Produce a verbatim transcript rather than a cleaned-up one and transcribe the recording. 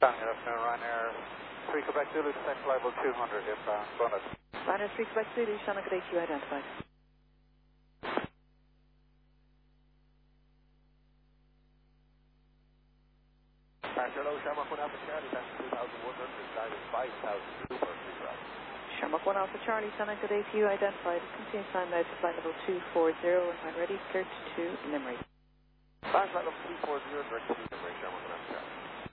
Good afternoon, Ryanair three Quebec Zulu, descent level two hundred, inbound, bonus. Ryanair three Quebec Zulu, Shannon Good A Q identified. Hello, Shamrock one Alpha Charlie, that's two thousand one hundred, guided five thousand two for three routes. Shamrock one Alpha Charlie, Shannon Good A Q identified. Continue time now to flight level two forty and when ready, clear to Limerick. Flight level two forty, direct to Limerick, Shamrock one Alpha Charlie.